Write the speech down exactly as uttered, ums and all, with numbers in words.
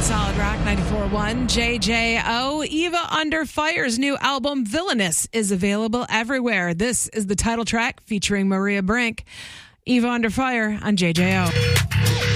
on Solid Rock ninety-four point one. J J O. Eva Under Fire's new album, Villainous, is available everywhere. This is the title track featuring Maria Brink. Eva Under Fire on J J O.